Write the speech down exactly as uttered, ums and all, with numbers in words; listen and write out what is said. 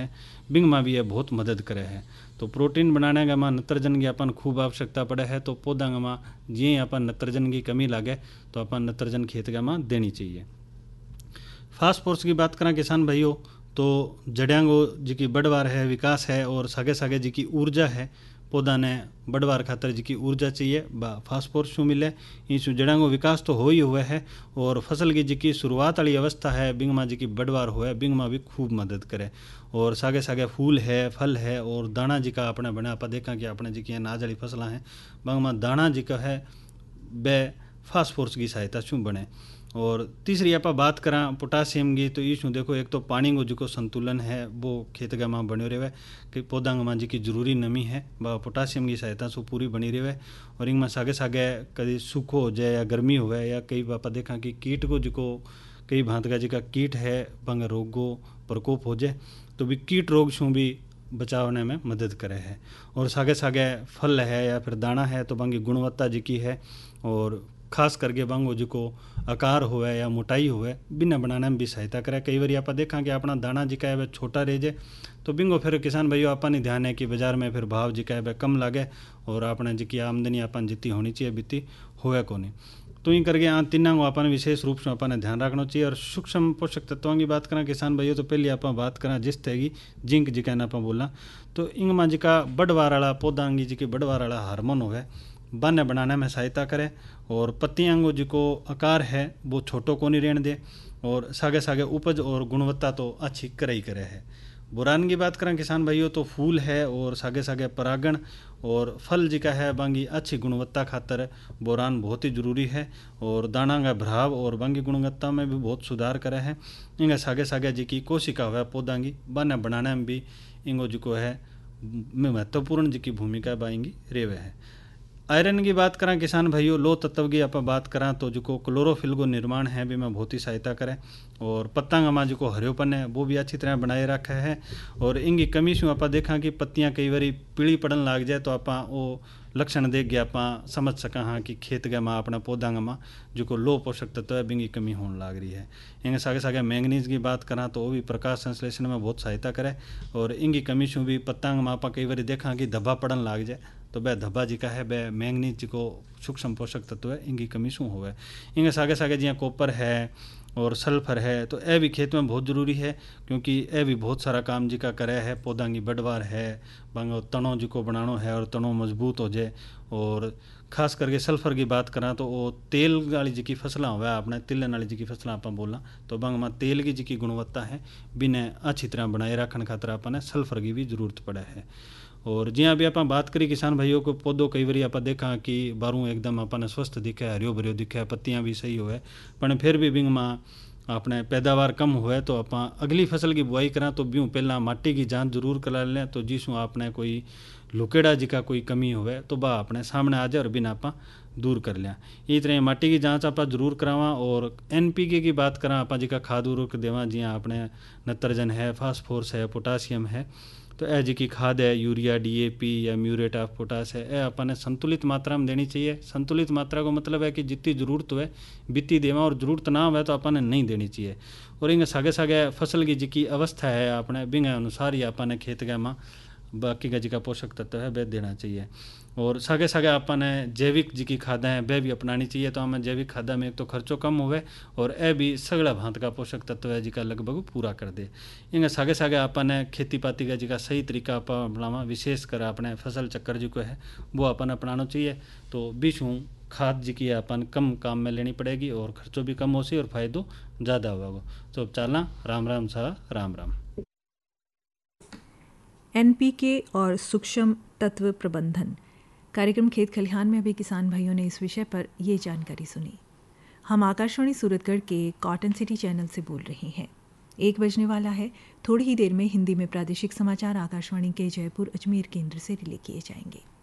है बिंग माँ भी ये बहुत मदद करे है। तो प्रोटीन बनाने का माँ नत्रजन की अपन खूब आवश्यकता पड़े है। तो पौधा का माँ जी अपन नत्रजन की कमी लागे तो अपन नत्रजन खेत का माँ देनी चाहिए। फास्फोरस की बात करें किसान भाइयों तो जड़ियांगो जी की बढ़वार है, विकास है और सागे सागे जी की ऊर्जा है। पौधा ने बढ़वार खातर जी की ऊर्जा चाहिए बा फास्फोरस शू मिले इस जड़ांगो विकास तो हो ही हुआ है और फसल की जी की शुरुआत वाली अवस्था है बिंग माँ जी की बढ़वार हुआ बिंग माँ भी खूब मदद करे। और सागे सागे फूल है, फल है और दाना जी का अपने बने आप देखा कि अपने जी की अनाज वाली फसलें हैं बंग माँ दाना जी का है बे फास्फोरस की सहायता शू बने। और तीसरी आप बात करें पोटासियम की तो ये देखो एक तो पानी को जो संतुलन है वो खेत का माँ बने रहे कि पौधा माँ जी की जरूरी नमी है वह पोटासियम की सहायता से पूरी बनी रहे। और इनमें सागे सागे कभी सूखो हो जाए या गर्मी हो या कई आप देखा कि कीट को जो कई भांत का जी का कीट है बंग रोगों प्रकोप हो जाए तो भी कीट रोग शू भी बचावने में मदद करे है। और सागे सागे फल है या फिर दाना है तो बंगी गुणवत्ता जी की है और खास करके बंगो जी को आकार हुआ या मोटाई हुआ बिना बनाने में भी सहायता करे। कई बार आप देखा कि अपना दाना जी का है वह छोटा रह जाए तो बिंगो फिर किसान भाइयों अपन ही ध्यान है कि बाजार में फिर भाव जी का है वह कम लागे और अपने जी की आमदनी अपन जितनी होनी चाहिए बीती होवे को नहीं। तो इन करके आ तीनों को अपन विशेष रूप से अपन ध्यान रखना चाहिए। और सूक्ष्म पोषक तत्वों की बात करें किसान भाइयों तो पहले आप बात करें जिस तरह की जिंक जी का आप बोला तो इंग माँ जी का बढ़वार वाला पौधा अंगी जी की बढ़वार वाला हार्मोन हो बाने बनाने में सहायता करे। और पत्तियाँ जी को आकार है वो छोटो को नहीं रहने दे और सागे सागे उपज और गुणवत्ता तो अच्छी करे ही करे है। बोरान की बात करें किसान भाइयों तो फूल है और सागे सागे परागण और फल जी का है बांगी अच्छी गुणवत्ता खातर बोरान बहुत ही जरूरी है। और दाना का भराव और बांगी गुणवत्ता में भी बहुत सुधार करे है। इंगे सागे सागे जी की कोशिका हुआ पौधा की बाने बनाने में भी इंगो जी को है महत्वपूर्ण जी की भूमिका बाएंगी रेवे है। आयरन की बात करें किसान भाइयों लो तत्व की आप बात करें तो जो क्लोरोफिल को निर्माण है भी में बहुत ही सहायता करें। और पत्ता में जो हरियोपन है वो भी अच्छी तरह बनाए रखा है। और इनकी कमी शू आप देखा कि पत्तियां कई बार पीली पड़न लग जाए तो आप वो लक्षण देख के आप समझ सका हाँ कि खेत के माँ अपना पौधा में जो लो पोषक तत्व है बिंगी कमी होने लग रही है। इनके सागे सागे मैंगनीज की बात करा तो वो भी प्रकाश संश्लेषण में बहुत सहायता करे। और इनकी कमी शू भी पत्ता में आप कई बार देखा कि धब्बा पड़न लग जाए तो वह धब्बा जी का है वह मैंगनीज जी को सूक्ष्म पोषक तत्व है इनकी कमी शू हो है। इनके सागे सागे जियाँ कॉपर है और सल्फर है तो यह भी खेत में बहुत ज़रूरी है क्योंकि यह भी बहुत सारा काम जी का करे है। पौधा की बढ़वार है बंगो तनों जी को बनानो है और तनों मजबूत हो जाए। और खास करके सल्फर की बात करा तो वो तेल वाली जी की फसलें हुआ अपने तिलन वाली जी की फसलें आप बोला तो बंग में तेल की जी की गुणवत्ता है बिना अच्छी तरह बनाए रखने खातर अपने सल्फर की भी जरूरत पड़े है। और जी अभी आप बात करी किसान भाइयों को पौधों कई बार आप देखा कि बारू एकदम अपने स्वस्थ दिखे हरियो भरियो दिखे पत्तियां भी सही हुए पर फिर भी बिंग माँ अपने पैदावार कम हुए तो आप अगली फसल की बुआई करा तो ब्यूँ पहला माटी की जांच जरूर करा लें तो जिसमें आपने कोई लुकेड़ा जी का कोई कमी हुए तो वह अपने सामने आ जाए और बिना आप दूर कर लिया। इस तरह माटी की जांच आप जरूर करावा। और एन पी के की बात करा आप जी का खाद उर्वरक देवा जी अपने नत्रजन है फास्फोरस है पोटासियम है तो ए जी की खाद है यूरिया डीएपी या म्यूरेट ऑफ पोटास है यह अपने संतुलित मात्रा में देनी चाहिए। संतुलित मात्रा का मतलब है कि जितनी जरूरत है बीती देवा और जरूरत ना हो तो अपने नहीं देनी चाहिए। और इनके सागे सागे फसल की जी की अवस्था है अपने बिंग अनुसार ही अपने खेत के माँ बाकी का जी का पोषक तत्व है वह देना चाहिए। और सागे सागे अपने जैविक जी की खादें हैं वह भी अपनानी चाहिए तो हमें जैविक खादा में एक तो खर्चों कम हुए और यह भी सगड़ा भांत का पोषक तत्व है जी का लगभग पूरा कर दे। इनके सागे सागे अपने खेती पाती का जी का सही तरीका आप अपनावा विशेष कर अपने फसल चक्कर जी को है वो अपन अपनाना चाहिए तो बीच हूँ खाद जी की अपन कम काम में लेनी पड़ेगी और खर्चों भी कम हो सी और फायदो ज़्यादा होगा। तो चलना राम राम सा राम राम। एन पी के और सूक्ष्म तत्व प्रबंधन कार्यक्रम खेत खलिहान में अभी किसान भाइयों ने इस विषय पर ये जानकारी सुनी। हम आकाशवाणी सूरतगढ़ के कॉटन सिटी चैनल से बोल रहे हैं। एक बजने वाला है, थोड़ी ही देर में हिंदी में प्रादेशिक समाचार आकाशवाणी के जयपुर अजमेर केंद्र से रिले किए जाएंगे।